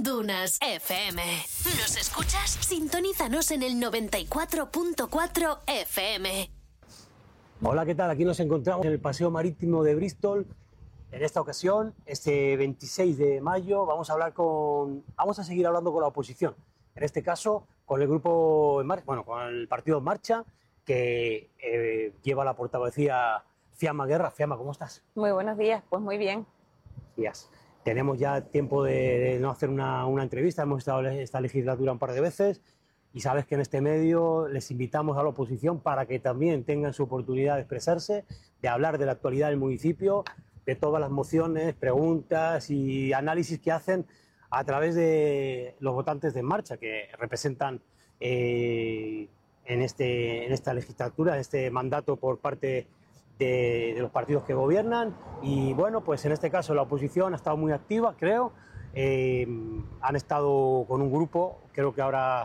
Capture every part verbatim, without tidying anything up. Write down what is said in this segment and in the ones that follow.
Dunas F M. ¿Nos escuchas? Sintonízanos en el noventa y cuatro punto cuatro F M. Hola, ¿qué tal? Aquí nos encontramos en el Paseo Marítimo de Bristol. En esta ocasión, este veintiséis de mayo, vamos a hablar con, vamos a seguir hablando con la oposición. En este caso, con el grupo, en marcha, bueno, con el partido En Marcha, que eh, lleva la portavocía Fiamma Guerra. Fiamma, ¿cómo estás? Muy buenos días, pues muy bien. Días. Tenemos ya tiempo de, de no hacer una, una entrevista, hemos estado esta legislatura un par de veces y sabes que en este medio les invitamos a la oposición para que también tengan su oportunidad de expresarse, de hablar de la actualidad del municipio, de todas las mociones, preguntas y análisis que hacen a través de los votantes de En Marcha, que representan eh, en, este, en esta legislatura, en este mandato por parte de, de los partidos que gobiernan. Y bueno, pues en este caso la oposición ha estado muy activa, creo. Eh, han estado con un grupo, creo que ahora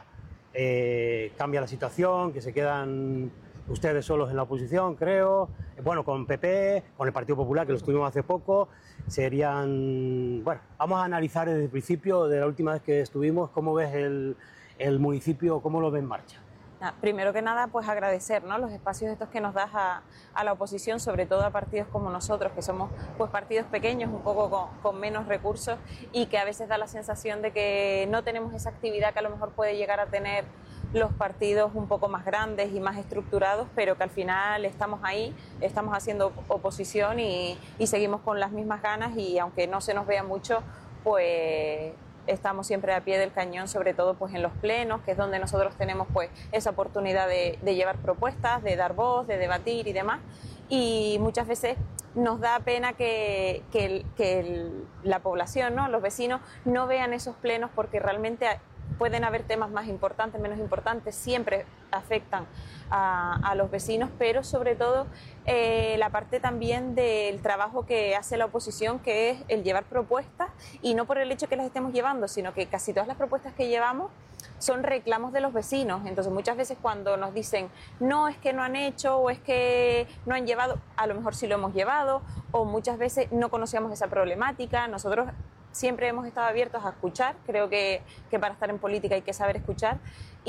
eh, cambia la situación, que se quedan ustedes solos en la oposición, creo. Bueno, con P P, con el Partido Popular, que lo estuvimos hace poco, serían... Bueno, vamos a analizar desde el principio, de la última vez que estuvimos, cómo ves el, el municipio, cómo lo ves En Marcha. Primero que nada, pues agradecer, ¿no?, los espacios estos que nos das a, a la oposición, sobre todo a partidos como nosotros, que somos pues partidos pequeños, un poco con, con menos recursos y que a veces da la sensación de que no tenemos esa actividad que a lo mejor puede llegar a tener los partidos un poco más grandes y más estructurados, pero que al final estamos ahí, estamos haciendo oposición y, y seguimos con las mismas ganas, y aunque no se nos vea mucho, pues estamos siempre a pie del cañón, sobre todo pues en los plenos, que es donde nosotros tenemos pues esa oportunidad de, de llevar propuestas, de dar voz, de debatir y demás. Y muchas veces nos da pena que, que, el, que el, la población, ¿no?, los vecinos, no vean esos plenos, porque realmente pueden haber temas más importantes, menos importantes, siempre afectan a, a los vecinos, pero sobre todo eh, la parte también del trabajo que hace la oposición, que es el llevar propuestas, y no por el hecho que las estemos llevando, sino que casi todas las propuestas que llevamos son reclamos de los vecinos. Entonces muchas veces cuando nos dicen no, es que no han hecho, o es que no han llevado, a lo mejor sí lo hemos llevado, o muchas veces no conocíamos esa problemática. Nosotros siempre hemos estado abiertos a escuchar, creo que, que para estar en política hay que saber escuchar,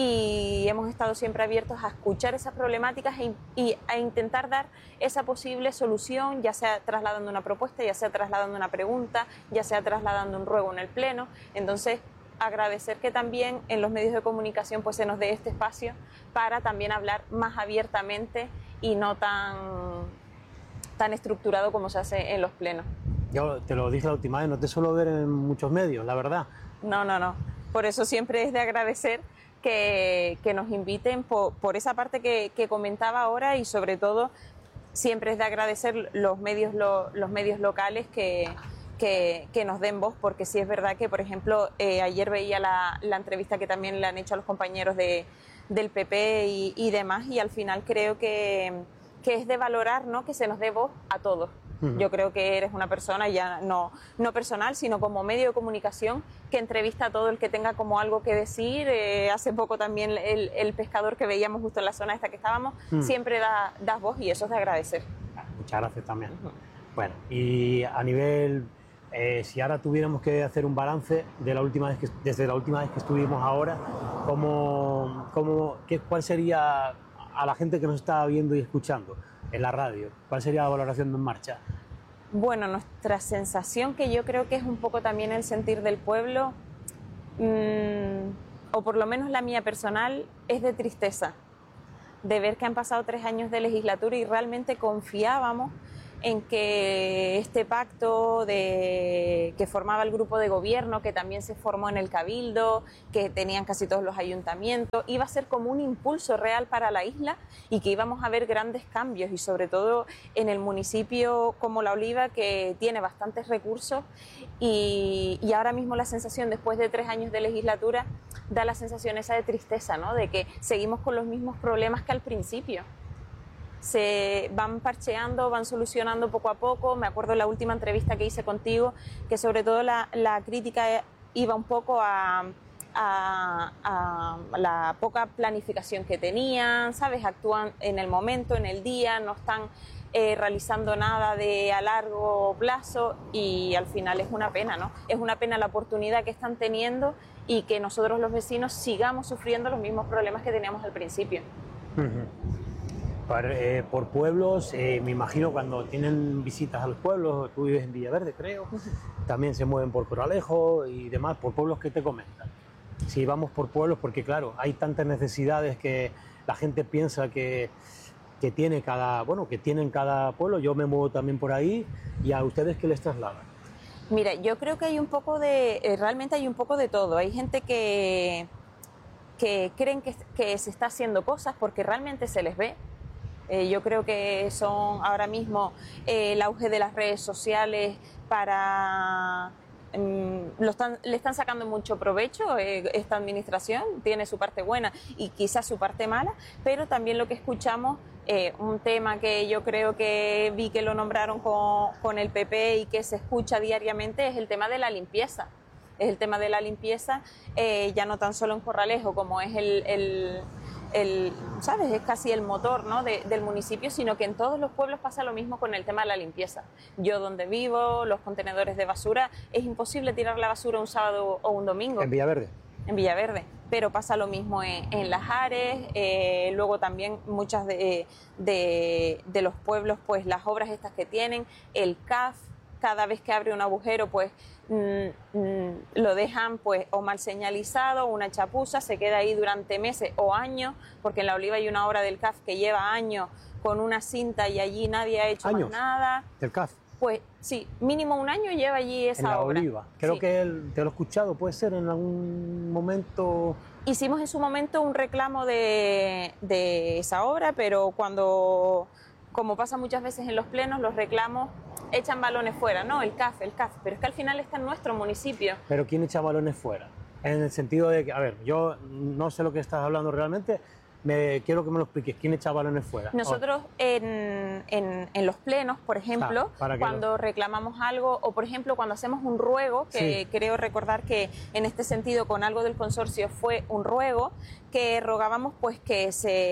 y hemos estado siempre abiertos a escuchar esas problemáticas e, y a intentar dar esa posible solución, ya sea trasladando una propuesta, ya sea trasladando una pregunta, ya sea trasladando un ruego en el pleno. Entonces, agradecer que también en los medios de comunicación pues se nos dé este espacio para también hablar más abiertamente y no tan, tan estructurado como se hace en los plenos. Yo te lo dije la última vez, no te suelo ver en muchos medios, la verdad. No, no, no. Por eso siempre es de agradecer que, que nos inviten por, por esa parte que, que comentaba ahora, y sobre todo siempre es de agradecer los medios, lo, los medios locales que, que, que nos den voz, porque sí es verdad que, por ejemplo, eh, ayer veía la, la entrevista que también le han hecho a los compañeros de, del P P y, y demás, y al final creo que, que es de valorar, ¿no?, que se nos dé voz a todos. Yo creo que eres una persona, ya no, no personal, sino como medio de comunicación, que entrevista a todo el que tenga como algo que decir. Eh, hace poco también el, el pescador que veíamos justo en la zona esta que estábamos, uh-huh. siempre da, das voz, y eso es de agradecer. Muchas gracias también. Uh-huh. Bueno, y a nivel, eh, si ahora tuviéramos que hacer un balance de la última vez que, desde la última vez que estuvimos ahora, ¿cómo, cómo, qué, ¿cuál sería a la gente que nos está viendo y escuchando en la radio, cuál sería la valoración de En Marcha? Bueno, nuestra sensación, que yo creo que es un poco también el sentir del pueblo, mmm, o por lo menos la mía personal, es de tristeza, de ver que han pasado tres años de legislatura y realmente confiábamos en que este pacto de, que formaba el grupo de gobierno, que también se formó en el Cabildo, que tenían casi todos los ayuntamientos, iba a ser como un impulso real para la isla, y que íbamos a ver grandes cambios, y sobre todo en el municipio como La Oliva, que tiene bastantes recursos, y, y ahora mismo la sensación, después de tres años de legislatura, da la sensación esa de tristeza, ¿no?, de que seguimos con los mismos problemas que al principio. Se van parcheando, van solucionando poco a poco. Me acuerdo de la última entrevista que hice contigo, que sobre todo la, la crítica iba un poco a, a, a la poca planificación que tenían, ¿sabes? Actúan en el momento, en el día, no están eh, realizando nada de a largo plazo y al final es una pena, ¿no? Es una pena la oportunidad que están teniendo y que nosotros los vecinos sigamos sufriendo los mismos problemas que teníamos al principio. Uh-huh. Por, eh, por pueblos, eh, me imagino cuando tienen visitas a los pueblos, tú vives en Villaverde, creo, uh-huh. También se mueven por Coralejo y demás, por pueblos que te comentan. Si vamos por pueblos, porque claro, hay tantas necesidades que la gente piensa que, que tiene cada, bueno, que tienen cada pueblo. Yo me muevo también por ahí. ¿Y a ustedes qué les trasladan? Mira, yo creo que hay un poco de, eh, realmente hay un poco de todo. Hay gente que, que creen que, que se está haciendo cosas porque realmente se les ve. Eh, yo creo que son ahora mismo eh, el auge de las redes sociales para... Lo están, le están sacando mucho provecho. Eh, esta administración tiene su parte buena y quizás su parte mala, pero también lo que escuchamos, eh, un tema que yo creo que vi que lo nombraron con, con el P P y que se escucha diariamente, es el tema de la limpieza. Es el tema de la limpieza, eh, ya no tan solo en Corralejo, como es el... el El, ¿sabes? Es casi el motor, ¿no? de, del municipio, sino que en todos los pueblos pasa lo mismo con el tema de la limpieza. Yo donde vivo, los contenedores de basura, es imposible tirar la basura un sábado o un domingo. ¿En Villaverde? En Villaverde, pero pasa lo mismo en, en Las Ares, eh, luego también muchas de, de, de los pueblos, pues las obras estas que tienen, el C A F, cada vez que abre un agujero, pues mm, mm, lo dejan pues o mal señalizado, una chapuza, se queda ahí durante meses o años, porque en La Oliva hay una obra del C A F que lleva años con una cinta y allí nadie ha hecho ¿Años? Más nada. ¿Del C A F? Pues sí, mínimo un año lleva allí esa en La obra. Oliva. Creo Sí. que él, te lo he escuchado, puede ser en algún momento... Hicimos en su momento un reclamo de, de esa obra, pero cuando, como pasa muchas veces en los plenos, los reclamos echan balones fuera, ¿no? El C A F, el C A F, pero es que al final está en nuestro municipio. Pero ¿quién echa balones fuera? En el sentido de que, a ver, yo no sé lo que estás hablando realmente, me, quiero que me lo expliques, ¿quién echa balones fuera? Nosotros en, en, en los plenos, por ejemplo, Ah, cuando lo... reclamamos algo, o por ejemplo cuando hacemos un ruego, que sí. Creo recordar que en este sentido con algo del consorcio fue un ruego, que rogábamos pues que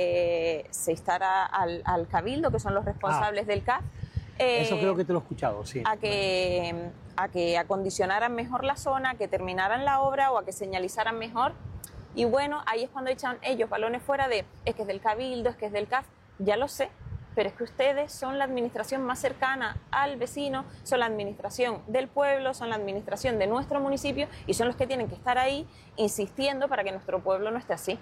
se, se instara al, al cabildo, que son los responsables ah. del C A F. Eh, Eso creo que te lo he escuchado, sí. A que, a que acondicionaran mejor la zona, a que terminaran la obra o a que señalizaran mejor. Y bueno, ahí es cuando echan ellos balones fuera de, es que es del Cabildo, es que es del C A F, ya lo sé, pero es que ustedes son la administración más cercana al vecino, son la administración del pueblo, son la administración de nuestro municipio y son los que tienen que estar ahí insistiendo para que nuestro pueblo no esté así.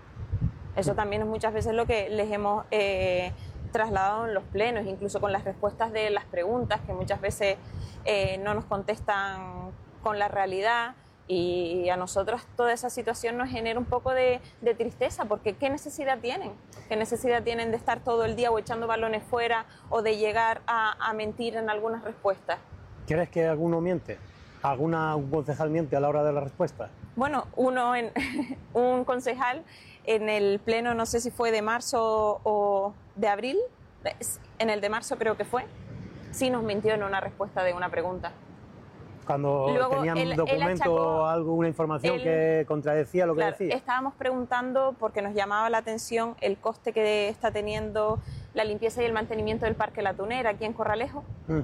Eso también es muchas veces lo que les hemos eh, trasladado en los plenos, incluso con las respuestas de las preguntas, que muchas veces eh, no nos contestan con la realidad. Y a nosotros toda esa situación nos genera un poco de, de tristeza, porque ¿qué necesidad tienen? ¿Qué necesidad tienen de estar todo el día o echando balones fuera o de llegar a, a mentir en algunas respuestas? ¿Crees que alguno miente? ¿Alguna un concejal miente a la hora de la respuesta? Bueno, uno en, un concejal en el pleno, no sé si fue de marzo o de abril, en el de marzo creo que fue, sí nos mintió en una respuesta de una pregunta. Cuando Luego, tenían él, un documento o algo, una información él, que contradecía lo que claro, decía. Estábamos preguntando, porque nos llamaba la atención el coste que está teniendo la limpieza y el mantenimiento del Parque La Tunera aquí en Corralejo. Mm.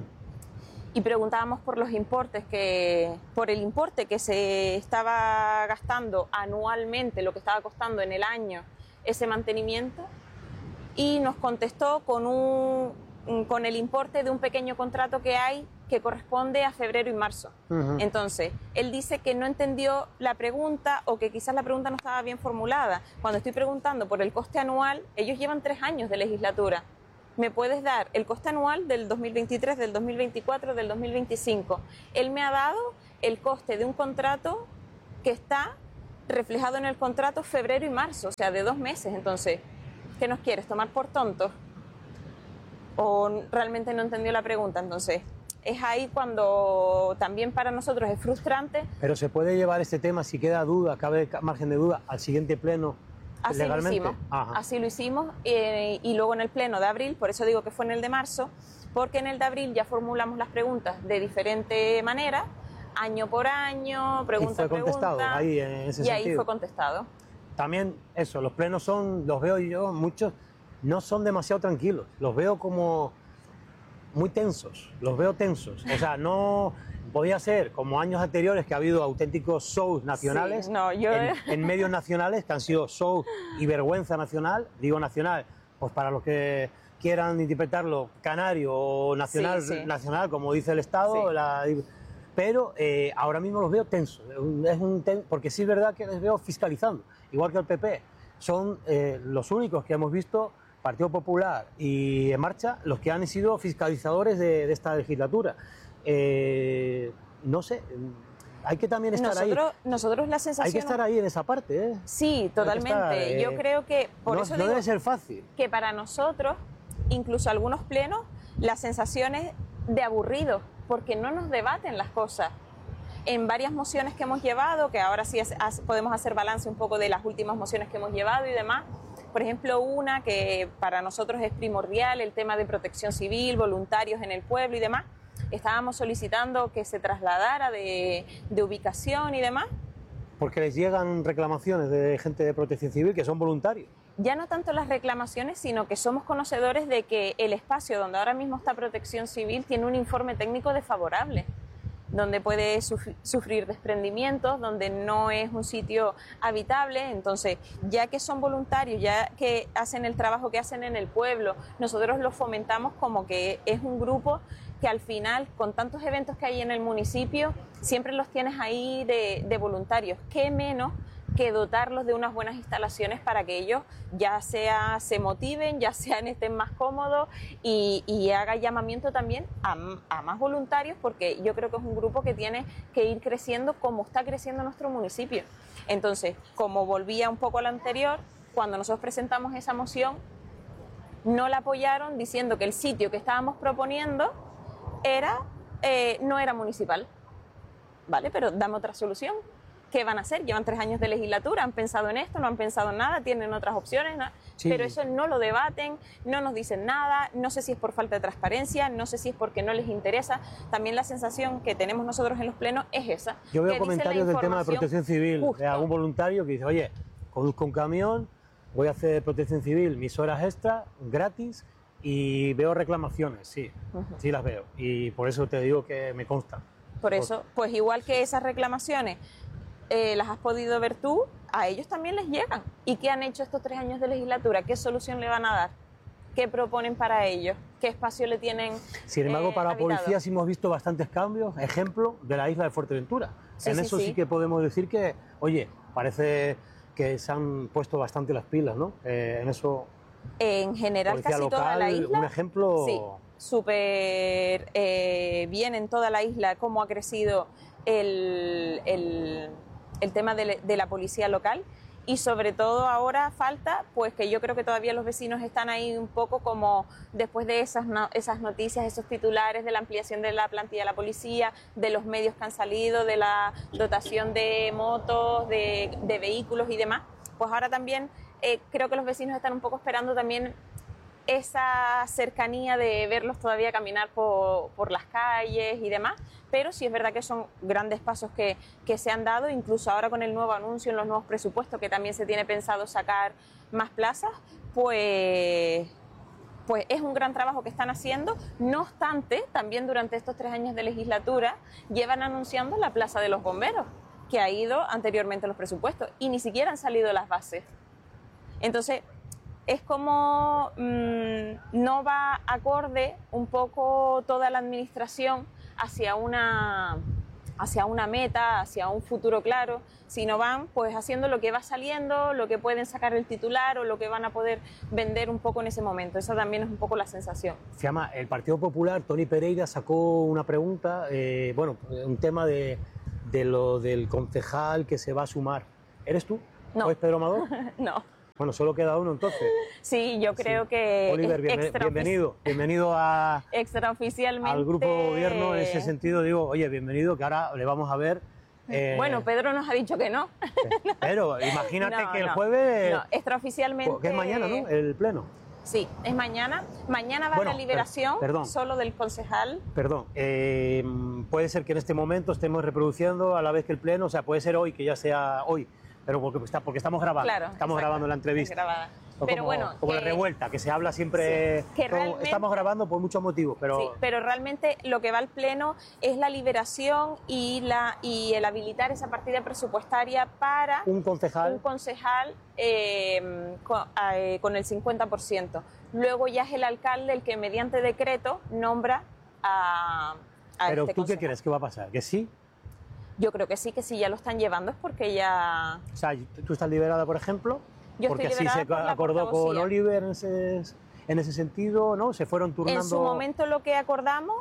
Y preguntábamos por los importes, que, por el importe que se estaba gastando anualmente, lo que estaba costando en el año ese mantenimiento. Y nos contestó con, un, con el importe de un pequeño contrato que hay que corresponde a febrero y marzo. Uh-huh. Entonces, él dice que no entendió la pregunta o que quizás la pregunta no estaba bien formulada. Cuando estoy preguntando por el coste anual, ellos llevan tres años de legislatura. ¿Me puedes dar el coste anual del dos mil veintitrés, del dos mil veinticuatro, del dos mil veinticinco? Él me ha dado el coste de un contrato que está reflejado en el contrato febrero y marzo, o sea, de dos meses. Entonces, ¿qué nos quieres? ¿Tomar por tontos? ¿O realmente no entendió la pregunta? Entonces, es ahí cuando también para nosotros es frustrante. Pero se puede llevar este tema, si queda duda, cabe margen de duda, al siguiente pleno así legalmente. Lo hicimos, así lo hicimos, eh, y luego en el pleno de abril, por eso digo que fue en el de marzo, porque en el de abril ya formulamos las preguntas de diferente manera, año por año, pregunta y fue contestado, pregunta, ahí en ese y sentido. ahí fue contestado. También eso, los plenos son, los veo yo, muchos no son demasiado tranquilos, los veo como muy tensos, los veo tensos. O sea, no podía ser como años anteriores que ha habido auténticos shows nacionales, sí, no, yo... en, en medios nacionales, que han sido shows y vergüenza nacional, digo nacional, pues para los que quieran interpretarlo canario o nacional, sí, sí. nacional como dice el Estado, sí. la, pero eh, ahora mismo los veo tensos, es un ten, porque sí es verdad que les veo fiscalizando, igual que el P P. Son eh, los únicos que hemos visto, Partido Popular y En Marcha, los que han sido fiscalizadores de, de esta legislatura. Eh, no sé, hay que también estar nosotros, ahí. Nosotros la sensación... Hay que estar ahí en esa parte, ¿eh? Sí, totalmente. Estar, eh, Yo creo que... Por no, eso no digo debe ser fácil. Que para nosotros, incluso algunos plenos, la sensación es de aburrido, porque no nos debaten las cosas. En varias mociones que hemos llevado, que ahora sí es, as, podemos hacer balance un poco de las últimas mociones que hemos llevado y demás, por ejemplo, una que para nosotros es primordial, el tema de protección civil, voluntarios en el pueblo y demás, estábamos solicitando que se trasladara de, de ubicación y demás. Porque les llegan reclamaciones de gente de protección civil que son voluntarios. Ya no tanto las reclamaciones, sino que somos conocedores de que el espacio donde ahora mismo está protección civil tiene un informe técnico desfavorable, donde puede sufrir desprendimientos, donde no es un sitio habitable. Entonces, ya que son voluntarios, ya que hacen el trabajo que hacen en el pueblo, nosotros los fomentamos como que es un grupo que al final, con tantos eventos que hay en el municipio, siempre los tienes ahí de, de voluntarios. ¿Qué menos que dotarlos de unas buenas instalaciones para que ellos ya sea se motiven, ya sean estén más cómodos y, y haga llamamiento también a, a más voluntarios, porque yo creo que es un grupo que tiene que ir creciendo como está creciendo nuestro municipio. Entonces, como volvía un poco a lo anterior, cuando nosotros presentamos esa moción, no la apoyaron diciendo que el sitio que estábamos proponiendo era, eh, no era municipal. Vale, pero dame otra solución. ¿Qué van a hacer? Llevan tres años de legislatura, han pensado en esto, no han pensado en nada, tienen otras opciones, ¿no? Sí. Pero eso no lo debaten, no nos dicen nada, no sé si es por falta de transparencia, no sé si es porque no les interesa. También la sensación que tenemos nosotros en los plenos es esa. Yo veo comentarios del tema de protección civil, justo. de algún voluntario que dice, oye, conduzco un camión, voy a hacer protección civil, mis horas extra, gratis, y veo reclamaciones, sí, uh-huh. sí las veo. Y por eso te digo que me consta. Por eso, pues igual que esas reclamaciones, Eh, las has podido ver tú, a ellos también les llegan. ¿Y qué han hecho estos tres años de legislatura? ¿Qué solución le van a dar? ¿Qué proponen para ellos? ¿Qué espacio le tienen? Sin embargo, eh, para la habitado? policía sí hemos visto bastantes cambios, ejemplo de la isla de Fuerteventura. Sí, en sí, eso sí. sí que podemos decir que, oye, parece que se han puesto bastante las pilas, ¿no? Eh, en eso... En general, policía casi local, toda la isla. Un ejemplo... Sí, súper eh, bien en toda la isla, cómo ha crecido el... el el tema de, de la policía local, y sobre todo ahora falta, pues que yo creo que todavía los vecinos están ahí un poco como después de esas, no, esas noticias, esos titulares de la ampliación de la plantilla de la policía, de los medios que han salido, de la dotación de motos, de, de vehículos y demás, pues ahora también eh, creo que los vecinos están un poco esperando también esa cercanía de verlos todavía caminar por, por las calles y demás, pero sí es verdad que son grandes pasos que, que se han dado, incluso ahora con el nuevo anuncio en los nuevos presupuestos, que también se tiene pensado sacar más plazas, pues, pues es un gran trabajo que están haciendo. No obstante, también durante estos tres años de legislatura llevan anunciando la Plaza de los Bomberos, que ha ido anteriormente a los presupuestos, y ni siquiera han salido las bases. Entonces, es como mmm, no va acorde un poco toda la administración hacia una, hacia una meta, hacia un futuro claro, sino van pues haciendo lo que va saliendo, lo que pueden sacar el titular o lo que van a poder vender un poco en ese momento. Esa también es un poco la sensación. Se llama el Partido Popular. Toni Pereira sacó una pregunta, eh, bueno, un tema de, de lo del concejal que se va a sumar. ¿Eres tú? No. ¿O es Pedro Amador? No. Bueno, solo queda uno entonces. Sí, yo creo sí. que... Oliver, bien, bienvenido. Bienvenido a, extraoficialmente... al grupo de gobierno. En ese sentido digo, oye, bienvenido, que ahora le vamos a ver... Eh, bueno, Pedro nos ha dicho que no. Pero imagínate no, que el no, jueves... No, extraoficialmente... Que es mañana, ¿no? El pleno. Sí, es mañana. Mañana va bueno, la liberación per perdón, solo del concejal. Perdón, eh, puede ser que en este momento estemos reproduciendo a la vez que el pleno, o sea, puede ser hoy, que ya sea hoy, pero porque, está, porque estamos grabando, Claro, estamos exacto, grabando la entrevista. O pero como, bueno, como que, la revuelta, que se habla siempre. Sí, que todo, realmente, estamos grabando por muchos motivos, pero. Sí, pero realmente lo que va al Pleno es la liberación y, la, y el habilitar esa partida presupuestaria para un concejal, un concejal eh, con, eh, con el cincuenta por ciento. Luego ya es el alcalde el que mediante decreto nombra a, a pero este ¿tú concejal. qué crees que va a pasar? ¿Que sí? Yo creo que sí, que si ya lo están llevando es porque ya... O sea, tú estás liberada, por ejemplo, Yo porque estoy así se por la acordó con portavocía. Oliver en ese, en ese sentido, ¿no? Se fueron turnando. En su momento lo que acordamos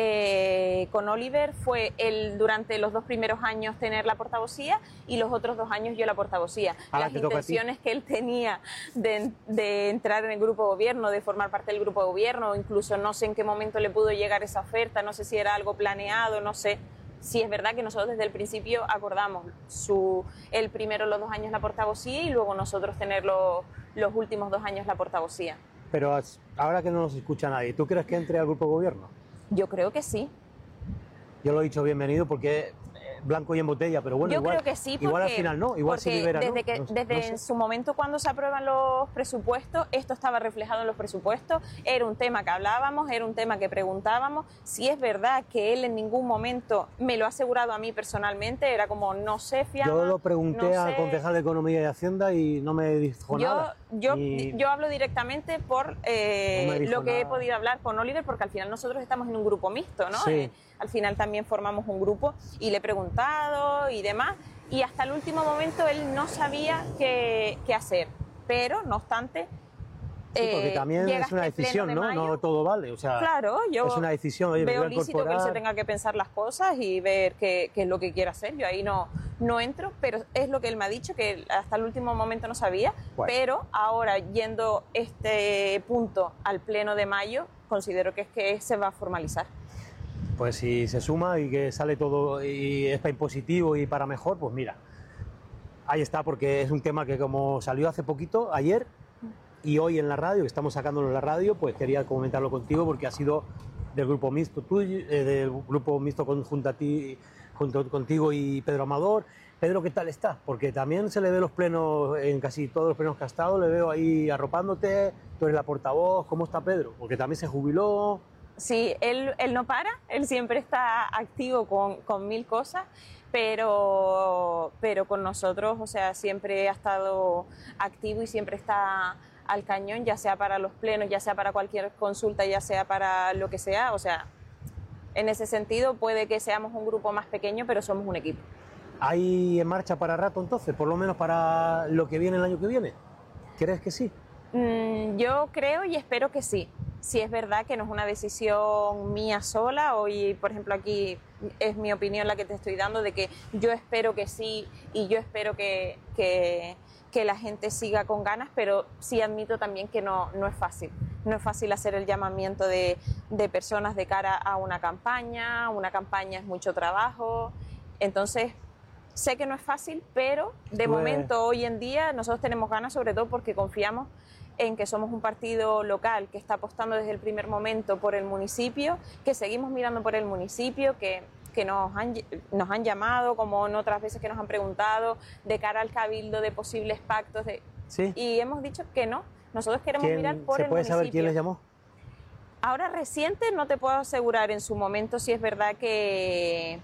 eh, con Oliver fue el durante los dos primeros años tener la portavocía y los otros dos años yo la portavocía. Ahora Las te toca a ti. intenciones que él tenía de, de entrar en el grupo de gobierno, de formar parte del grupo de gobierno, incluso no sé en qué momento le pudo llegar esa oferta, no sé si era algo planeado, no sé. Sí, es verdad que nosotros desde el principio acordamos su, el primero los dos años la portavocía y luego nosotros tener los, los últimos dos años la portavocía. Pero ahora que no nos escucha nadie, ¿tú crees que entre al grupo de gobierno? Yo creo que sí. Yo lo he dicho bienvenido porque blanco y en botella, pero bueno, Yo igual, creo que sí, porque, igual al final no, igual se libera, desde ¿no? que No- desde no sé. en su momento cuando se aprueban los presupuestos, esto estaba reflejado en los presupuestos, era un tema que hablábamos, era un tema que preguntábamos. Si es verdad que él en ningún momento me lo ha asegurado a mí personalmente, era como no sé, fiama, Yo lo pregunté no al sé. concejal de Economía y Hacienda y no me dijo Yo, nada. yo, Y- yo hablo directamente por eh, No me dijo lo que he nada. podido hablar con Oliver, porque al final nosotros estamos en un grupo mixto, ¿no? Sí. Eh, al final también formamos un grupo y le he preguntado y demás, y hasta el último momento él no sabía qué, qué hacer, pero no obstante... Sí, porque eh, también llega es una este decisión, pleno ¿no? de No mayo. todo vale, o sea, Claro, yo es una decisión. Oye, me veo voy a lícito que él se incorporar. tenga que pensar las cosas y ver qué, qué es lo que quiere hacer. Yo ahí no, no entro, pero es lo que él me ha dicho, que él hasta el último momento no sabía. Bueno. Pero ahora, yendo este punto al pleno de mayo, considero que es que se va a formalizar. Pues si se suma y que sale todo y es para positivo y para mejor, pues mira, ahí está, porque es un tema que como salió hace poquito, ayer, y hoy en la radio, que estamos sacándolo en la radio, pues quería comentarlo contigo porque ha sido del grupo mixto tuyo, eh, del grupo mixto con- junto a ti, junto contigo y Pedro Amador. Pedro, ¿qué tal está? Porque también se le ve los plenos, en casi todos los plenos que ha estado, le veo ahí arropándote, tú eres la portavoz. ¿Cómo está Pedro? Porque también se jubiló. Sí, él, él no para, él siempre está activo con, con mil cosas, pero, pero con nosotros, o sea, siempre ha estado activo y siempre está al cañón, ya sea para los plenos, ya sea para cualquier consulta, ya sea para lo que sea. O sea, en ese sentido puede que seamos un grupo más pequeño, pero somos un equipo. ¿Hay en marcha para rato entonces? Por lo menos para lo que viene el año que viene. ¿Crees que sí? Mm, yo creo y espero que sí. Si es verdad que no es una decisión mía sola, hoy, por ejemplo, aquí es mi opinión la que te estoy dando, de que yo espero que sí y yo espero que, que, que la gente siga con ganas, pero sí admito también que no, no es fácil. No es fácil hacer el llamamiento de, de personas de cara a una campaña, una campaña es mucho trabajo, entonces... Sé que no es fácil, pero de Pues- momento, hoy en día, nosotros tenemos ganas, sobre todo porque confiamos en que somos un partido local que está apostando desde el primer momento por el municipio, que seguimos mirando por el municipio, que, que nos, han, nos han llamado, como en otras veces que nos han preguntado, de cara al cabildo de posibles pactos, de, Sí. y hemos dicho que no, nosotros queremos ¿Quién- mirar por ¿Se el puede municipio. saber quién les llamó? Ahora reciente no te puedo asegurar en su momento si es verdad que...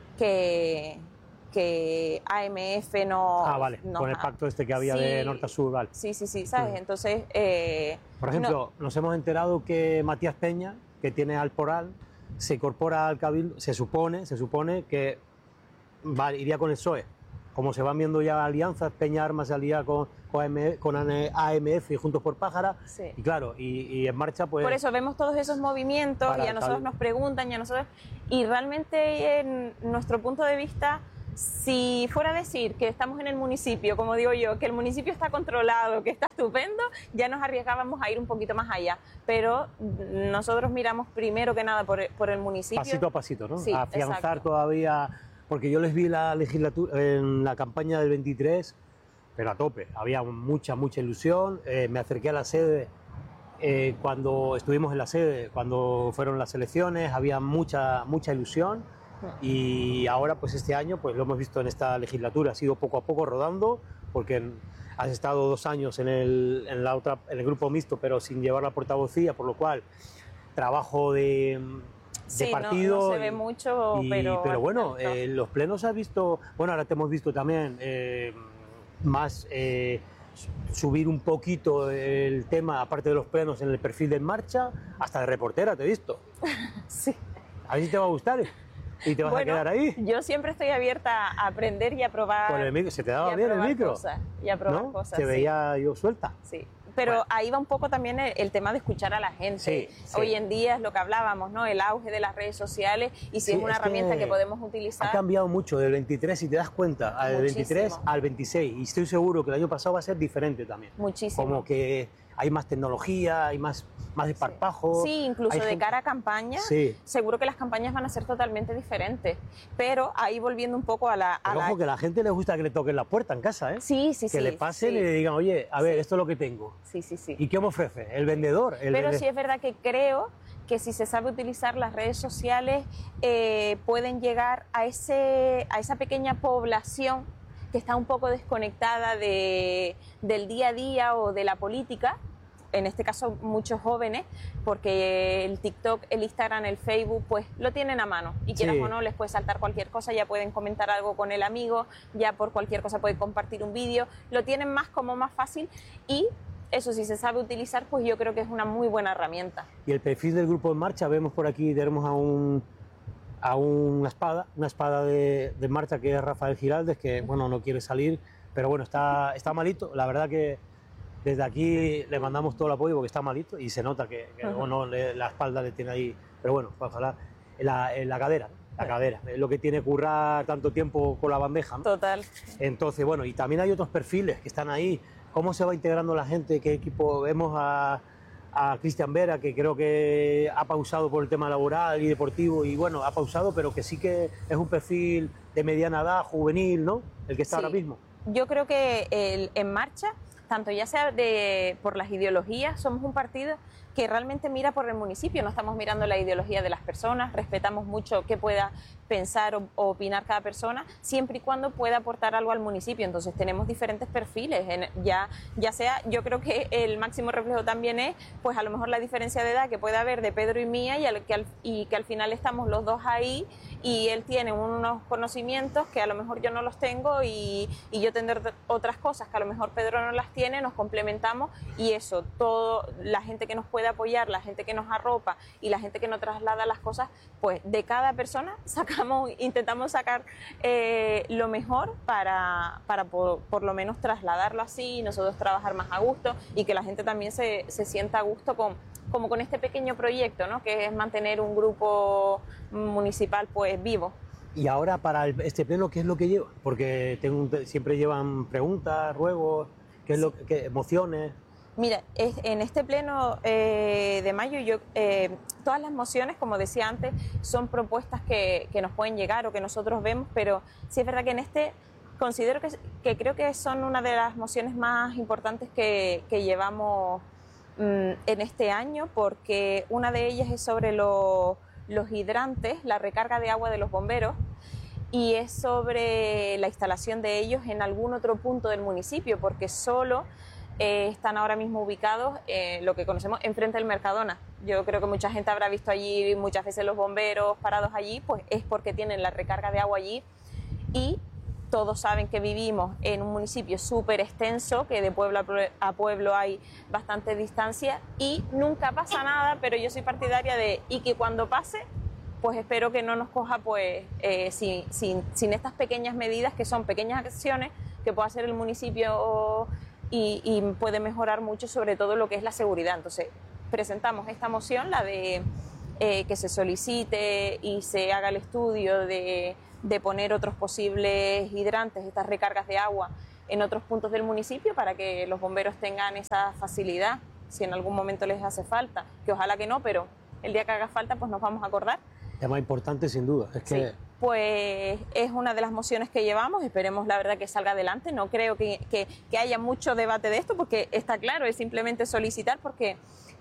que que A M F no... Ah, vale, nos con el ha- pacto este que había Sí, de norte a sur, vale. Sí, sí, sí, ¿sabes? Mm. Entonces... eh, Por ejemplo, nos hemos enterado que Matías Peña, que tiene Alporal, se incorpora al Cabildo, se supone, se supone que va, iría con el P S O E. Como se van viendo ya alianzas, Peña Armas se alía con, con, A M con A M F y Juntos por Pájara, Sí. y claro, y, y en marcha pues... Por eso vemos todos esos movimientos Para y a el nosotros cabildo. nos preguntan y a nosotros... Y realmente, en nuestro punto de vista, si fuera a decir que estamos en el municipio, como digo yo, que el municipio está controlado, que está estupendo, ya nos arriesgábamos a ir un poquito más allá. Pero nosotros miramos primero que nada por, por el municipio. Pasito a pasito, ¿no? Sí, a afianzar exacto. todavía, porque yo les vi la legislatura en la campaña del veintitrés, pero a tope, había mucha, mucha ilusión. Eh, me acerqué a la sede eh, cuando estuvimos en la sede, cuando fueron las elecciones, había mucha, mucha ilusión Y ahora, pues este año, pues lo hemos visto en esta legislatura, ha sido poco a poco rodando, porque has estado dos años en el, en la otra, en el grupo mixto, pero sin llevar la portavocía, por lo cual trabajo de, de sí, partido. No, no se ve mucho, y, pero... Pero bueno, no. eh, los plenos has visto, bueno, ahora te hemos visto también eh, más eh, subir un poquito el tema, aparte de los plenos, en el perfil de En Marcha, hasta de reportera te he visto. Sí. A ver si te va a gustar. ¿Y te vas bueno, a quedar ahí? Yo siempre estoy abierta a aprender y a probar. Por el micro, ¿se te daba bien el micro? Cosas, y a probar ¿no? cosas. Te sí. veía yo suelta. Sí. Pero bueno, ahí va un poco también el, el tema de escuchar a la gente. Sí, sí. Hoy en día es lo que hablábamos, ¿no? El auge de las redes sociales y si Sí, es una es herramienta que que podemos utilizar. Ha cambiado mucho del veintitrés, si te das cuenta, al Muchísimo. veintitrés al veintiséis. Y estoy seguro que el año pasado va a ser diferente también. Muchísimo. Como que hay más tecnología, hay más, más desparpajo. Sí, incluso hay de gente... cara a campaña, sí. seguro que las campañas van a ser totalmente diferentes. Pero ahí volviendo un poco a la... A Pero la... ojo, que a la gente le gusta que le toquen la puerta en casa, ¿eh? Sí, sí, que sí. Que le pasen sí. y le digan, oye, a ver, sí. esto es lo que tengo. Sí, sí, sí. ¿Y qué me ofrece? El vendedor. El Pero vende... sí es verdad que creo que si se sabe utilizar las redes sociales, eh, pueden llegar a, ese, a esa pequeña población que está un poco desconectada de, del día a día o de la política, en este caso muchos jóvenes, porque el TikTok, el Instagram, el Facebook, pues lo tienen a mano y quieras sí. o no les puede saltar cualquier cosa, ya pueden comentar algo con el amigo, ya por cualquier cosa pueden compartir un vídeo, lo tienen más como más fácil y eso si se sabe utilizar, pues yo creo que es una muy buena herramienta. Y el perfil del grupo En Marcha, vemos por aquí, tenemos a un a una espada, una espada de, de marcha que es Rafael Giraldes, que bueno, no quiere salir, pero bueno, está, está malito, la verdad que desde aquí le mandamos todo el apoyo porque está malito y se nota que, que uh-huh. bueno, le, la espalda le tiene ahí, pero bueno, ojalá, en la, en la cadera, la sí. cadera, es lo que tiene currar tanto tiempo con la bandeja, ¿no? Total. Entonces, bueno, y también hay otros perfiles que están ahí, cómo se va integrando la gente, qué equipo, vemos a... a Cristian Vera, que creo que ha pausado por el tema laboral y deportivo, y bueno, ha pausado, pero que sí que es un perfil de mediana edad, juvenil, ¿no? El que está sí. ahora mismo. Yo creo que el En Marcha, tanto ya sea de, por las ideologías, somos un partido que realmente mira por el municipio, no estamos mirando la ideología de las personas, respetamos mucho qué pueda pensar o, o opinar cada persona, siempre y cuando pueda aportar algo al municipio. Entonces tenemos diferentes perfiles, en, ya, ya sea, yo creo que el máximo reflejo también es, pues a lo mejor la diferencia de edad que puede haber de Pedro y mía y, al, que, al, y que al final estamos los dos ahí y él tiene unos conocimientos que a lo mejor yo no los tengo y, y yo tendré otras cosas que a lo mejor Pedro no las tiene, nos complementamos y eso, todo, la gente que nos puede apoyar, la gente que nos arropa y la gente que nos traslada las cosas, pues de cada persona sacamos, intentamos sacar eh, lo mejor para, para por, por lo menos trasladarlo así y nosotros trabajar más a gusto y que la gente también se, se sienta a gusto con, como con este pequeño proyecto, ¿no? Que es mantener un grupo municipal pues vivo. Y ahora para el, este pleno, ¿qué es lo que lleva? Porque tengo un, siempre llevan preguntas, ruegos, ¿qué es lo que emociones? Mira, es, en este pleno eh, de mayo, yo, eh, todas las mociones, como decía antes, son propuestas que, que nos pueden llegar o que nosotros vemos, pero sí es verdad que en este considero que, que creo que son una de las mociones más importantes que, que llevamos mmm, en este año, porque una de ellas es sobre lo, los hidrantes, la recarga de agua de los bomberos, y es sobre la instalación de ellos en algún otro punto del municipio, porque solo... Eh, están ahora mismo ubicados en eh, lo que conocemos enfrente del Mercadona. Yo creo que mucha gente habrá visto allí muchas veces los bomberos parados allí, pues es porque tienen la recarga de agua allí y todos saben que vivimos en un municipio súper extenso, que de pueblo a pueblo hay bastante distancia y nunca pasa nada, pero yo soy partidaria de, y que cuando pase, pues espero que no nos coja pues eh, sin, sin, sin estas pequeñas medidas que son pequeñas acciones que puede hacer el municipio Y, y puede mejorar mucho sobre todo lo que es la seguridad. Entonces presentamos esta moción, la de eh, que se solicite y se haga el estudio de, de poner otros posibles hidrantes, estas recargas de agua en otros puntos del municipio para que los bomberos tengan esa facilidad si en algún momento les hace falta, que ojalá que no, pero el día que haga falta pues nos vamos a acordar. Es más importante sin duda, es que... Sí. Pues es una de las mociones que llevamos, esperemos la verdad que salga adelante, no creo que, que, que haya mucho debate de esto porque está claro, es simplemente solicitar porque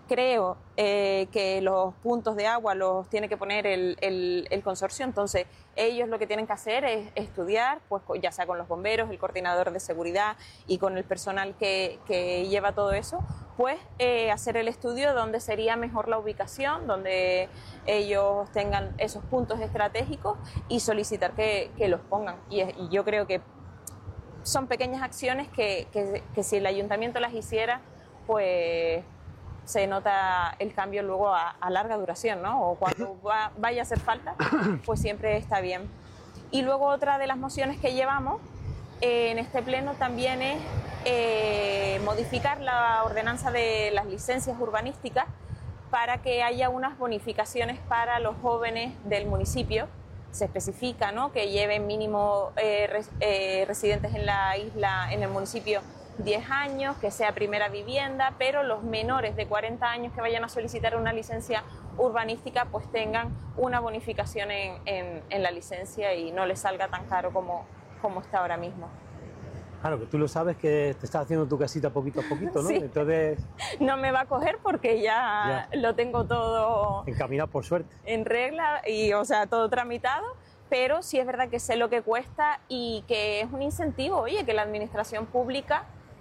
creo eh, que los puntos de agua los tiene que poner el, el, el consorcio, entonces ellos lo que tienen que hacer es estudiar, pues ya sea con los bomberos, el coordinador de seguridad y con el personal que, que lleva todo eso, pues eh, hacer el estudio donde sería mejor la ubicación, donde ellos tengan esos puntos estratégicos y solicitar que, que los pongan. Y, y yo creo que son pequeñas acciones que, que, que si el ayuntamiento las hiciera, pues se nota el cambio luego a, a larga duración, ¿no? O cuando va, vaya a hacer falta, pues siempre está bien. Y luego otra de las mociones que llevamos eh, en este pleno también es eh, modificar la ordenanza de las licencias urbanísticas para que haya unas bonificaciones para los jóvenes del municipio. Se especifica, ¿no?, que lleven mínimo eh, res, eh, residentes en la isla, en el municipio, diez años, que sea primera vivienda, pero los menores de cuarenta años que vayan a solicitar una licencia urbanística pues tengan una bonificación en, en, en la licencia y no les salga tan caro como, como está ahora mismo. Claro, que tú lo sabes que te estás haciendo tu casita poquito a poquito, ¿no? Sí. Entonces... No me va a coger porque ya, ya lo tengo todo... encaminado, por suerte. En regla y, o sea, todo tramitado. Pero sí es verdad que sé lo que cuesta y que es un incentivo, oye, que la administración pública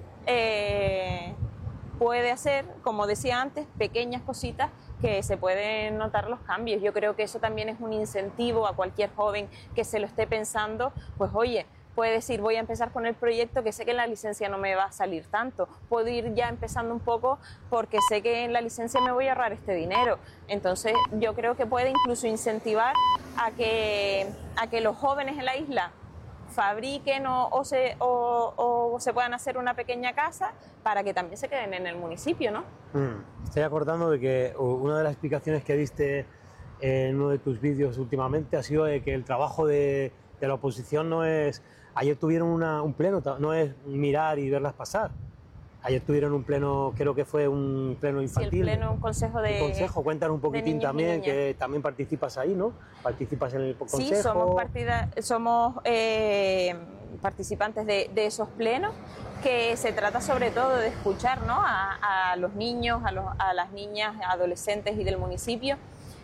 eh, puede hacer, como decía antes, pequeñas cositas que se pueden notar los cambios. Yo creo que eso también es un incentivo a cualquier joven que se lo esté pensando, pues oye, puede decir, voy a empezar con el proyecto que sé que en la licencia no me va a salir tanto. Puedo ir ya empezando un poco porque sé que en la licencia me voy a ahorrar este dinero. Entonces yo creo que puede incluso incentivar a que, a que los jóvenes en la isla fabriquen o, o, se, o, o se puedan hacer una pequeña casa para que también se queden en el municipio, ¿no? Mm. Estoy acordando de que una de las explicaciones que diste en uno de tus vídeos últimamente ha sido de que el trabajo de, de la oposición no es... Ayer tuvieron una, un pleno, no es mirar y verlas pasar. Ayer tuvieron un pleno, creo que fue un pleno infantil. Sí, el pleno, un consejo de... Un consejo, cuéntanos un poquitín también, que también participas ahí, ¿no? Participas en el consejo. Sí, somos, partida, somos eh, participantes de, de esos plenos, que se trata sobre todo de escuchar, ¿no?, a, a los niños, a, los, a las niñas, adolescentes y del municipio.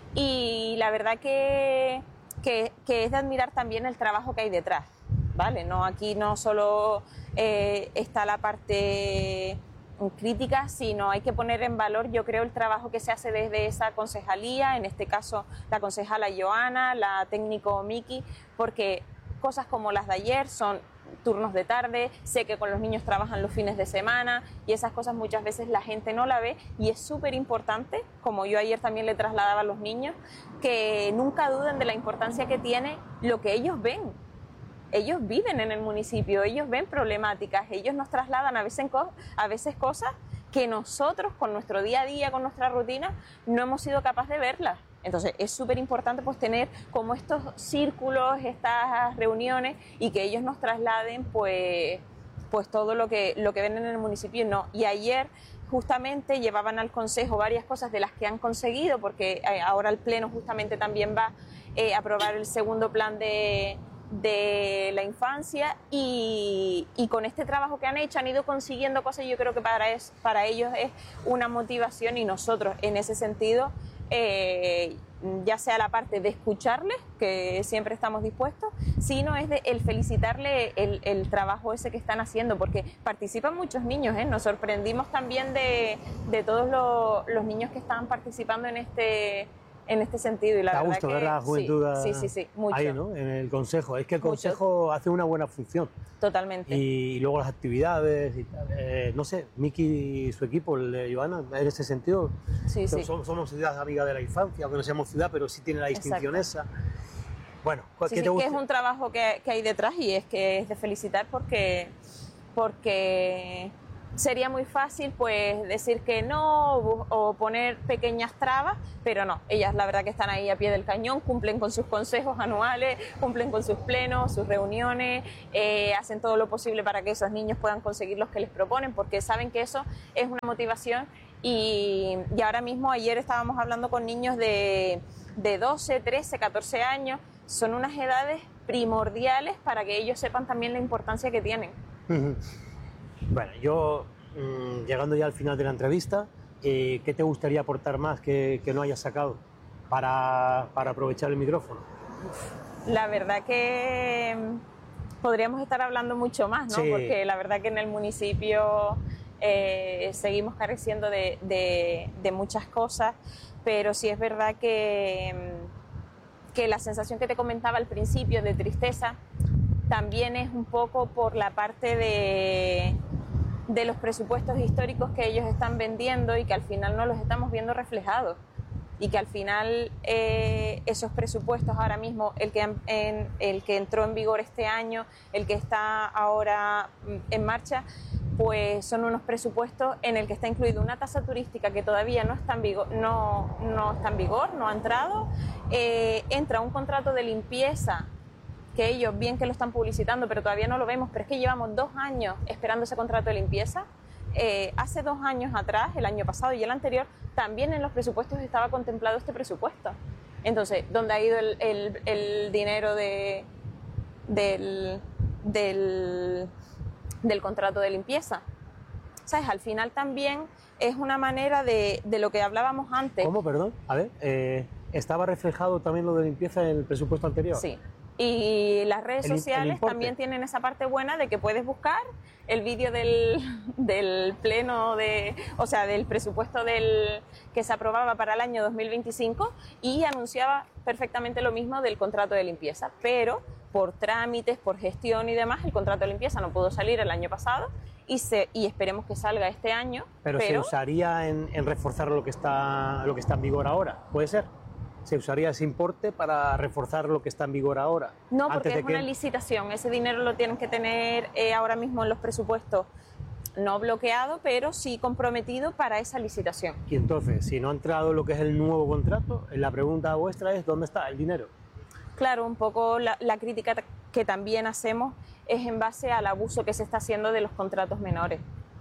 Y la verdad que, que, que es de admirar también el trabajo que hay detrás. Vale, no, aquí no solo eh, está la parte crítica, sino hay que poner en valor, yo creo, el trabajo que se hace desde esa concejalía, en este caso la concejala Joana, la técnico Miki, porque cosas como las de ayer son turnos de tarde, sé que con los niños trabajan los fines de semana y esas cosas muchas veces la gente no la ve y es súper importante, como yo ayer también le trasladaba a los niños, que nunca duden de la importancia que tiene lo que ellos ven. Ellos viven en el municipio, ellos ven problemáticas, ellos nos trasladan a veces, a veces cosas que nosotros con nuestro día a día, con nuestra rutina, no hemos sido capaces de verlas. Entonces es súper importante pues tener como estos círculos, estas reuniones y que ellos nos trasladen pues, pues todo lo que, lo que ven en el municipio. No. Y ayer justamente llevaban al consejo varias cosas de las que han conseguido, porque ahora el pleno justamente también va eh, a aprobar el segundo plan de... de la infancia y, y con este trabajo que han hecho han ido consiguiendo cosas y yo creo que para, es, para ellos es una motivación y nosotros en ese sentido eh, ya sea la parte de escucharles, que siempre estamos dispuestos, sino es de el felicitarle el, el trabajo ese que están haciendo, porque participan muchos niños, ¿eh? Nos sorprendimos también de, de todos lo, los niños que estaban participando en este... en este sentido y la da verdad gusto que ver la juventud sí, sí, sí, sí, mucho. Ahí, ¿no?, en el consejo. Es que el consejo mucho. Hace una buena función. Totalmente. Y, y luego las actividades, y, eh, no sé, Miki y su equipo, el de Joana, en ese sentido, sí, sí. Somos, somos ciudad amiga de la infancia, aunque no seamos ciudad, pero sí tiene la distinción esa. Bueno, ¿qué sí, te sí, gusta? Que es un trabajo que, que hay detrás y es que es de felicitar porque, porque sería muy fácil pues decir que no o, o poner pequeñas trabas, pero no, ellas la verdad que están ahí a pie del cañón, cumplen con sus consejos anuales, cumplen con sus plenos, sus reuniones, eh, hacen todo lo posible para que esos niños puedan conseguir los que les proponen, porque saben que eso es una motivación y, y ahora mismo ayer estábamos hablando con niños de, de doce, trece, catorce años, son unas edades primordiales para que ellos sepan también la importancia que tienen. Uh-huh. Bueno, yo, mmm, llegando ya al final de la entrevista, eh, ¿qué te gustaría aportar más que, que no hayas sacado para, para aprovechar el micrófono? La verdad que podríamos estar hablando mucho más, ¿no? Sí. Porque la verdad que en el municipio eh, seguimos careciendo de, de, de muchas cosas, pero sí es verdad que, que la sensación que te comentaba al principio de tristeza también es un poco por la parte de, de los presupuestos históricos que ellos están vendiendo y que al final no los estamos viendo reflejados. Y que al final eh, esos presupuestos ahora mismo, el que, en, el que entró en vigor este año, el que está ahora en marcha, pues son unos presupuestos en el que está incluida una tasa turística que todavía no está en vigor, no, no está en vigor, no ha entrado, eh, entra un contrato de limpieza que ellos bien que lo están publicitando, pero todavía no lo vemos, pero es que llevamos dos años esperando ese contrato de limpieza. Eh, hace dos años atrás, el año pasado y el anterior, también en los presupuestos estaba contemplado este presupuesto. Entonces, ¿dónde ha ido el, el, el dinero de, del, del, del contrato de limpieza? ¿Sabes? Al final también es una manera de, de lo que hablábamos antes. ¿Cómo, perdón? A ver, eh, ¿estaba reflejado también lo de limpieza en el presupuesto anterior? Sí. Y las redes El, sociales el también tienen esa parte buena de que puedes buscar el vídeo del, del pleno, de, o sea, del presupuesto del, que se aprobaba para el año dos mil veinticinco y anunciaba perfectamente lo mismo del contrato de limpieza, pero por trámites, por gestión y demás, el contrato de limpieza no pudo salir el año pasado y, se, y esperemos que salga este año. Pero, pero se usaría en, en reforzar lo que, está, lo que está en vigor ahora, ¿puede ser? ¿Se usaría ese importe para reforzar lo que está en vigor ahora? No, porque antes de es que... una licitación. Ese dinero lo tienen que tener eh, ahora mismo en los presupuestos, no bloqueado, pero sí comprometido para esa licitación. Y entonces, si no ha entrado lo que es el nuevo contrato, la pregunta vuestra es ¿dónde está el dinero? Claro, un poco la, la crítica que también hacemos es en base al abuso que se está haciendo de los contratos menores.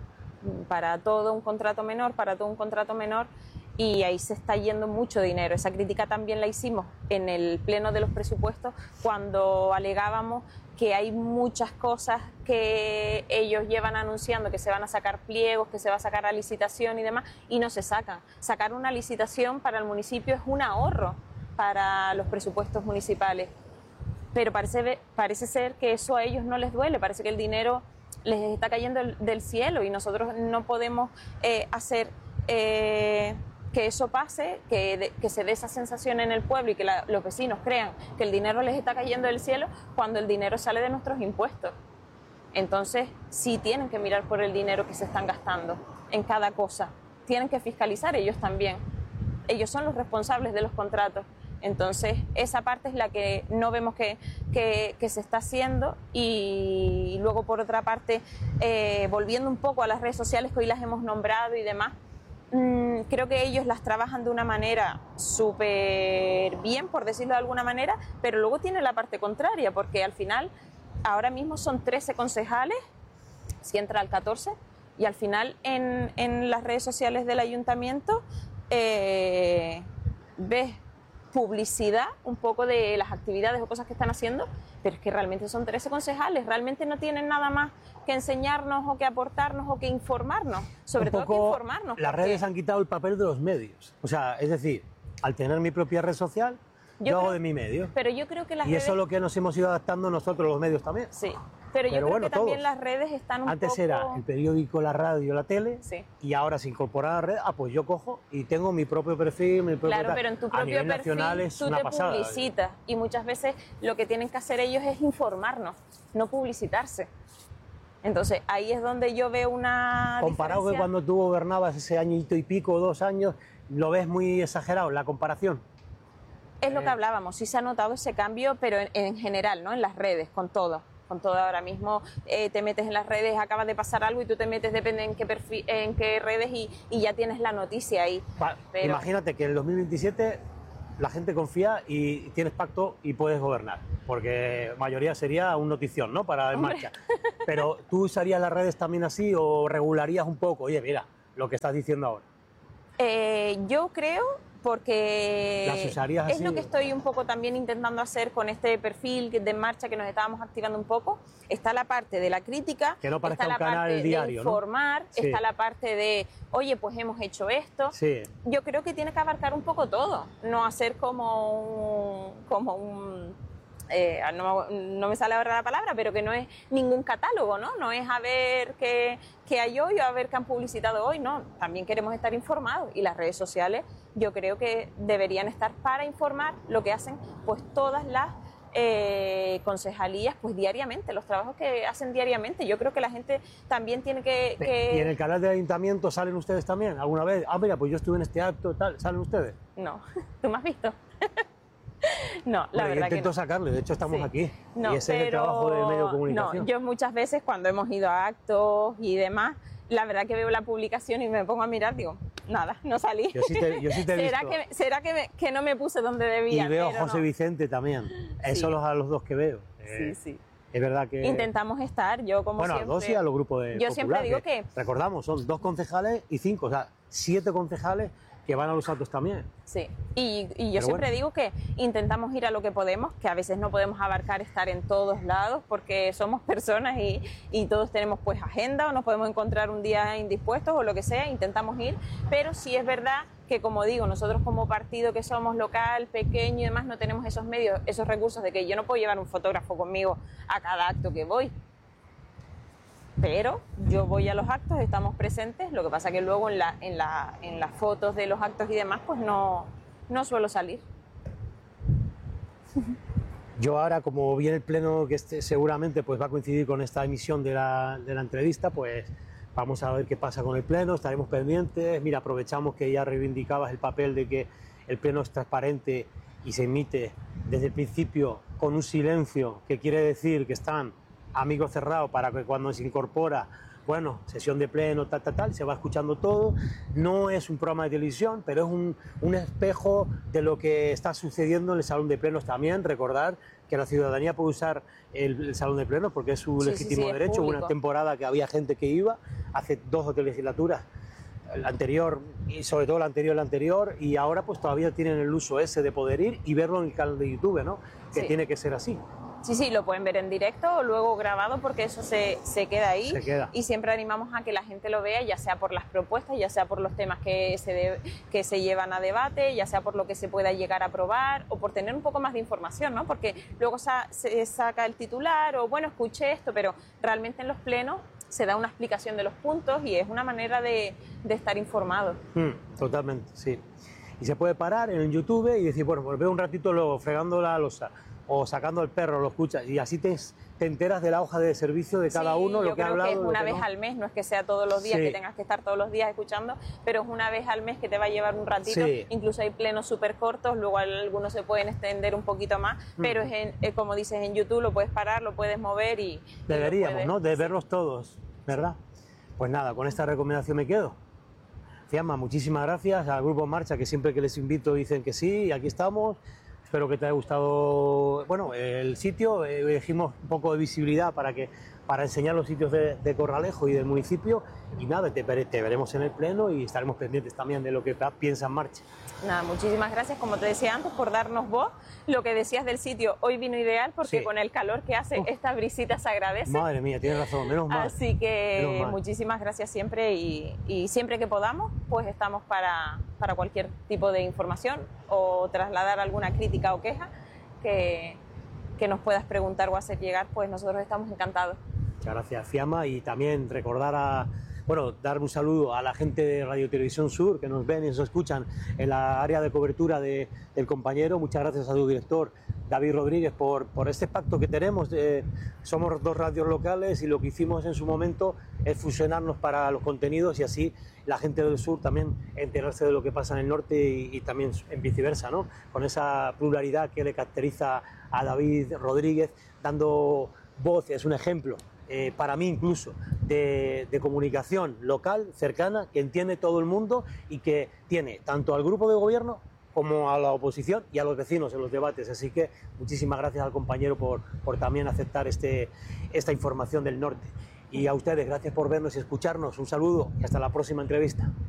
Para todo un contrato menor, para todo un contrato menor, y ahí se está yendo mucho dinero. Esa crítica también la hicimos en el pleno de los presupuestos cuando alegábamos que hay muchas cosas que ellos llevan anunciando, que se van a sacar pliegos, que se va a sacar a licitación y demás, y no se sacan. Sacar una licitación para el municipio es un ahorro para los presupuestos municipales, pero parece, parece ser que eso a ellos no les duele, parece que el dinero les está cayendo del cielo y nosotros no podemos eh, hacer... Eh, que eso pase, que, de, que se dé esa sensación en el pueblo y que la, los vecinos crean que el dinero les está cayendo del cielo cuando el dinero sale de nuestros impuestos. Entonces, sí tienen que mirar por el dinero que se están gastando en cada cosa. Tienen que fiscalizar ellos también. Ellos son los responsables de los contratos. Entonces, esa parte es la que no vemos que, que, que se está haciendo y luego, por otra parte, eh, volviendo un poco a las redes sociales que hoy las hemos nombrado y demás, creo que ellos las trabajan de una manera súper bien, por decirlo de alguna manera, pero luego tiene la parte contraria, porque al final ahora mismo son trece concejales, si entra al catorce, y al final en, en las redes sociales del ayuntamiento eh, ves publicidad un poco de las actividades o cosas que están haciendo, pero es que realmente son trece concejales, realmente no tienen nada más que enseñarnos o que aportarnos o que informarnos, sobre todo que informarnos. Las porque... redes han quitado el papel de los medios, o sea, es decir, al tener mi propia red social, yo, yo hago creo, de mi medio. Pero yo creo que las y redes... eso es lo que nos hemos ido adaptando nosotros los medios también. Sí, pero yo pero creo bueno, que también todos. las redes están un Antes poco... era el periódico, la radio, la tele, sí. Y ahora se incorpora a la red, ah, pues yo cojo y tengo mi propio perfil, mi propio... Claro, tal. pero en tu a propio nivel perfil nacional es tú una te pasada. publicitas y muchas veces lo que tienen que hacer ellos es informarnos, no publicitarse. Entonces ahí es donde yo veo una Comparado diferencia... que cuando tú gobernabas ese añito y pico, dos años, lo ves muy exagerado, la comparación. Es lo que hablábamos, sí se ha notado ese cambio, pero en, en general, ¿no? En las redes, con todo. Con todo ahora mismo eh, te metes en las redes, acabas de pasar algo y tú te metes, depende en qué, perfil, en qué redes y, y ya tienes la noticia ahí. Pa, pero... Imagínate que en el dos mil veintisiete la gente confía y tienes pacto y puedes gobernar, porque mayoría sería un notición, ¿no? Para en Hombre. marcha. Pero ¿tú usarías las redes también así o regularías un poco? Oye, mira, lo que estás diciendo ahora. Eh, yo creo porque ¿Las usarías es así? lo que estoy un poco también intentando hacer con este perfil de En Marcha que nos estábamos activando un poco. Está la parte de la crítica, que no parezca está la un canal parte diario, de informar, ¿no? Sí. está la parte de, oye, pues hemos hecho esto. Sí. Yo creo que tiene que abarcar un poco todo, no hacer como un... Como un Eh, no, no me sale ahora la palabra, pero que no es ningún catálogo, ¿no? No es a ver qué, qué hay hoy o a ver qué han publicitado hoy, no. También queremos estar informados y las redes sociales yo creo que deberían estar para informar lo que hacen pues todas las eh, concejalías pues diariamente, los trabajos que hacen diariamente. Yo creo que la gente también tiene que... que... ¿Y en el canal del ayuntamiento salen ustedes también alguna vez? Ah, mira, pues yo estuve en este acto, tal, ¿salen ustedes? No, ¿tú me has visto? No, la bueno, verdad yo intento que no. sacarle, de hecho estamos Sí. aquí. No, y ese pero... es el trabajo del medio de comunicación. No, yo muchas veces cuando hemos ido a actos y demás, la verdad que veo la publicación y me pongo a mirar, digo, nada, no salí. Yo sí te, yo sí te he ¿Será, visto. que, ¿Será que, me, que no me puse donde debía? Y veo a pero José no. Vicente también. Esos Sí. son los, a los dos que veo. Sí, Eh, sí. Es verdad que... Intentamos estar, yo como bueno, siempre... a los dos y a los grupos de Yo Popular, siempre digo que... Recordamos, son dos concejales y cinco, o sea, siete concejales que van a los actos también. Sí, y, y yo Pero siempre bueno. digo que intentamos ir a lo que podemos, que a veces no podemos abarcar estar en todos lados porque somos personas y, y todos tenemos pues agenda o nos podemos encontrar un día indispuestos o lo que sea, intentamos ir, pero sí es verdad que, como digo, nosotros como partido que somos local, pequeño y demás, no tenemos esos medios, esos recursos de que yo no puedo llevar un fotógrafo conmigo a cada acto que voy. Pero yo voy a los actos, estamos presentes, lo que pasa que luego en, la, en, la, en las fotos de los actos y demás, pues no, no suelo salir. Yo ahora, como viene el pleno que este, seguramente pues va a coincidir con esta emisión de la, de la entrevista, pues vamos a ver qué pasa con el pleno, estaremos pendientes. Mira, aprovechamos que ya reivindicabas el papel de que el pleno es transparente y se emite desde el principio con un silencio, que quiere decir que están amigos cerrados para que cuando se incorpora, bueno, sesión de pleno, tal, tal, tal, se va escuchando todo. No es un programa de televisión, pero es un, un espejo de lo que está sucediendo en el salón de plenos también. Recordar que la ciudadanía puede usar el, el salón de plenos porque es su Sí, legítimo sí, sí, es derecho. Hubo una público. temporada que había gente que iba, hace dos o tres legislaturas, la anterior y sobre todo la anterior la anterior, y ahora pues todavía tienen el uso ese de poder ir y verlo en el canal de YouTube, ¿no? Que Sí. tiene que ser así. Sí, sí, lo pueden ver en directo o luego grabado porque eso se, se queda ahí. Se queda. Y siempre animamos a que la gente lo vea, ya sea por las propuestas, ya sea por los temas que se, de- que se llevan a debate, ya sea por lo que se pueda llegar a aprobar o por tener un poco más de información, ¿no? Porque luego sa- se saca el titular o, bueno, escuché esto, pero realmente en los plenos se da una explicación de los puntos y es una manera de, de estar informado. Mm, totalmente, sí. Y se puede parar en el YouTube y decir, bueno, pues veo un ratito luego fregando la losa o sacando el perro, lo escuchas y así te, te enteras de la hoja de servicio de cada Sí, uno, yo lo que ha creo hablado. que es lo una que vez no. al mes, no es que sea todos los días, Sí. que tengas que estar todos los días escuchando, pero es una vez al mes que te va a llevar un ratito. Sí. Incluso hay plenos súper cortos, luego algunos se pueden extender un poquito más, pero es en- eh, como dices en YouTube, lo puedes parar, lo puedes mover y... y lo Deberíamos, puedes- ¿no? De sí. verlos todos, ¿verdad? Pues nada, con esta recomendación me quedo. Fiamma, muchísimas gracias al Grupo En Marcha, que siempre que les invito dicen que sí, y aquí estamos. Espero que te haya gustado, bueno, el sitio. Eh, elegimos un poco de visibilidad para, que, para enseñar los sitios de, de Corralejo y del municipio. Y nada, te, vere- te veremos en el pleno y estaremos pendientes también de lo que piensa En Marcha. Nada, muchísimas gracias, como te decía antes, por darnos voz. Lo que decías del sitio, hoy vino ideal porque Sí. con el calor que hace, Uf. esta brisita se agradece. Madre mía, tienes razón, menos mal. Así que Menos mal. muchísimas gracias siempre y, y siempre que podamos, pues estamos para, para cualquier tipo de información o trasladar alguna crítica o queja que, que nos puedas preguntar o hacer llegar, pues nosotros estamos encantados. Muchas gracias, Fiamma, y también recordar a, bueno, dar un saludo a la gente de Radio Televisión Sur que nos ven y nos escuchan en la área de cobertura de, del compañero. Muchas gracias a su director, David Rodríguez, por, por este pacto que tenemos. Eh, somos dos radios locales y lo que hicimos en su momento es fusionarnos para los contenidos y así la gente del sur también enterarse de lo que pasa en el norte y, y también en viceversa, ¿no? Con esa pluralidad que le caracteriza a David Rodríguez, dando voz, es un ejemplo. Eh, para mí incluso, de, de comunicación local, cercana, que entiende todo el mundo y que tiene tanto al grupo de gobierno como a la oposición y a los vecinos en los debates. Así que muchísimas gracias al compañero por, por también aceptar este, esta información del norte. Y a ustedes, gracias por vernos y escucharnos. Un saludo y hasta la próxima entrevista.